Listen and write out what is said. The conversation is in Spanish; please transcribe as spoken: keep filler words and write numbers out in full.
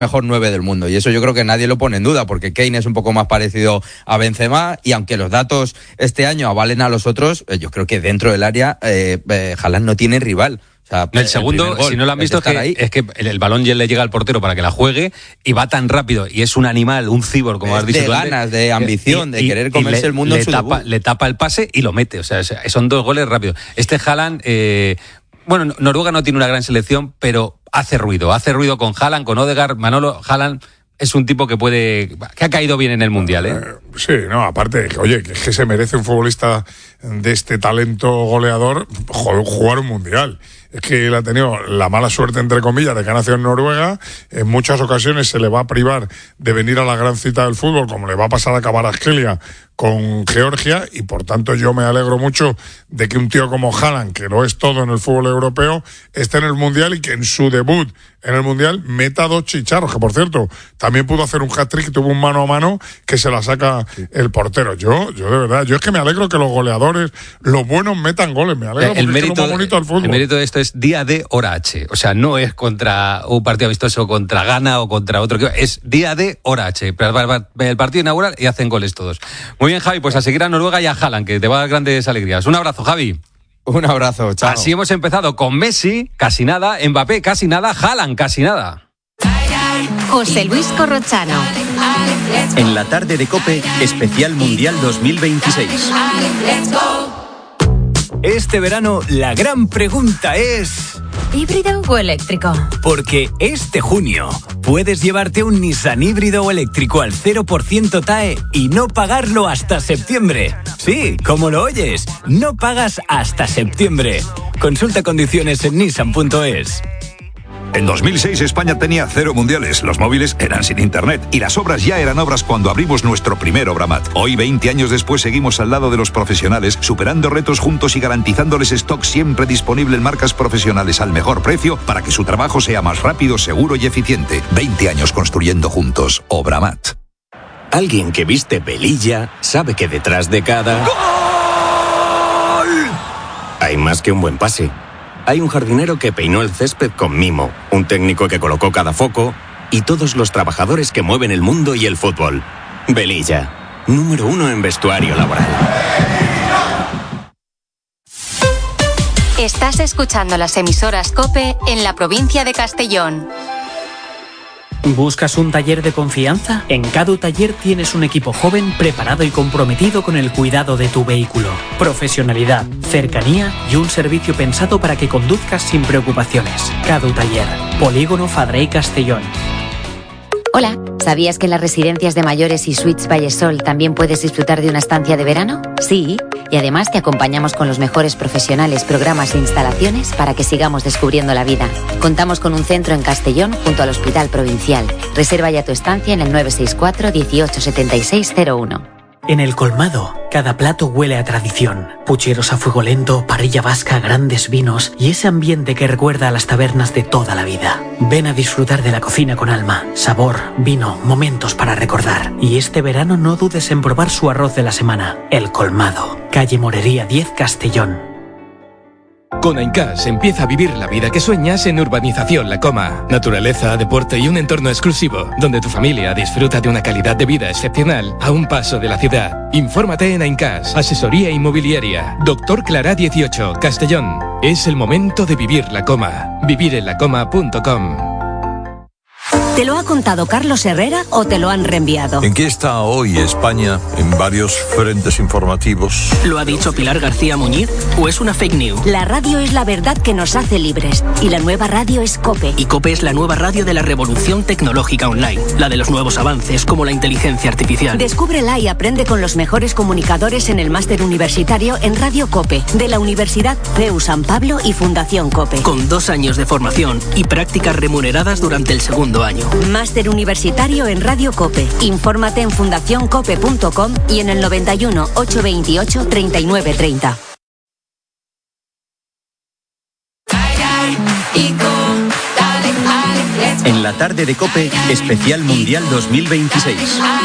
mejor nueve del mundo, y eso yo creo que nadie lo pone en duda, porque Kane es un poco más parecido a Benzema, y aunque los datos este año avalen a los otros, yo creo que dentro del área eh, eh, Haaland no tiene rival. O sea, el segundo, el gol, si no lo han visto, es que, ahí. es que el, el balón ya le llega al portero para que la juegue y va tan rápido, y es un animal, un cíbor, como es has dicho de tú ganas, antes, de ambición, y, de y, querer comerse le, el mundo le en su tapa, debut. le tapa el pase y lo mete. O sea, son dos goles rápidos. Este Haaland, eh, bueno, Noruega no tiene una gran selección, pero hace ruido, hace ruido con Haaland, con Odegaard. Manolo, Haaland es un tipo que puede, que ha caído bien en el Mundial, ¿eh? Sí, no, aparte, oye, que es que se merece un futbolista de este talento goleador jugar un Mundial. Es que él ha tenido la mala suerte, entre comillas, de que ha nacido en Noruega. En muchas ocasiones se le va a privar de venir a la gran cita del fútbol, como le va a pasar a Kvaratskhelia con Georgia, y por tanto yo me alegro mucho de que un tío como Haaland, que lo es todo en el fútbol europeo, esté en el Mundial y que en su debut en el Mundial meta dos chicharros, que por cierto, también pudo hacer un hat-trick, tuvo un mano a mano que se la saca el portero. Yo, yo de verdad, yo es que me alegro que los goleadores, los buenos metan goles, me alegro, el porque mérito, es lo más bonito del fútbol. El mérito de esto es día de hora H, o sea, no es contra un partido amistoso contra Ghana o contra otro, es día de hora H, el partido inaugural y hacen goles todos. Muy bien, Javi, pues a seguir a Noruega y a Haaland, que te va a dar grandes alegrías. Un abrazo, Javi. Un abrazo, chao. Así hemos empezado con Messi, casi nada, Mbappé, casi nada, Haaland, casi nada. José Luis Corrochano. En la tarde de COPE, especial Mundial dos mil veintiséis. Este verano, la gran pregunta es... ¿híbrido o eléctrico? Porque este junio puedes llevarte un Nissan híbrido o eléctrico al cero por ciento T A E y no pagarlo hasta septiembre. Sí, como lo oyes, no pagas hasta septiembre. Consulta condiciones en nissan punto es. En dos mil seis España tenía cero mundiales, los móviles eran sin internet y las obras ya eran obras cuando abrimos nuestro primer Obramat. Hoy, veinte años después, seguimos al lado de los profesionales, superando retos juntos y garantizándoles stock siempre disponible en marcas profesionales al mejor precio para que su trabajo sea más rápido, seguro y eficiente. veinte años construyendo juntos. Obramat. Alguien que viste velilla sabe que detrás de cada... ¡Gol! Hay más que un buen pase. Hay un jardinero que peinó el césped con mimo, un técnico que colocó cada foco y todos los trabajadores que mueven el mundo y el fútbol. Velilla, número uno en vestuario laboral. Estás escuchando las emisoras COPE en la provincia de Castellón. ¿Buscas un taller de confianza? En Cadu Taller tienes un equipo joven, preparado y comprometido con el cuidado de tu vehículo. Profesionalidad, cercanía y un servicio pensado para que conduzcas sin preocupaciones. Cadu Taller, Polígono Fadrey Castellón. Hola, ¿sabías que en las residencias de mayores y Suites Vallesol también puedes disfrutar de una estancia de verano? Sí, y además te acompañamos con los mejores profesionales, programas e instalaciones para que sigamos descubriendo la vida. Contamos con un centro en Castellón junto al Hospital Provincial. Reserva ya tu estancia en el nueve seis cuatro dieciocho setenta y seis cero uno. En El Colmado, cada plato huele a tradición. Pucheros a fuego lento, parrilla vasca, grandes vinos y ese ambiente que recuerda a las tabernas de toda la vida. Ven a disfrutar de la cocina con alma, sabor, vino, momentos para recordar. Y este verano no dudes en probar su arroz de la semana. El Colmado, calle Morería diez, Castellón. Con Aincas empieza a vivir la vida que sueñas en Urbanización La Coma. Naturaleza, deporte y un entorno exclusivo, donde tu familia disfruta de una calidad de vida excepcional a un paso de la ciudad. Infórmate en Aincas, asesoría inmobiliaria. Doctor Clará dieciocho, Castellón. Es el momento de vivir La Coma. vivir en la coma punto com. ¿Te lo ha contado Carlos Herrera o te lo han reenviado? ¿En qué está hoy España en varios frentes informativos? ¿Lo ha dicho Pilar García Muñiz o es una fake news? La radio es la verdad que nos hace libres y la nueva radio es COPE. Y COPE es la nueva radio de la revolución tecnológica online, la de los nuevos avances como la inteligencia artificial. Descúbrela y aprende con los mejores comunicadores en el máster universitario en Radio COPE de la Universidad C E U San Pablo y Fundación COPE. Con dos años de formación y prácticas remuneradas durante el segundo año. Máster universitario en Radio COPE. Infórmate en fundación cope punto com y en el noventa y uno, ochocientos veintiocho, treinta y nueve treinta. En la tarde de COPE, especial Mundial dos mil veintiséis.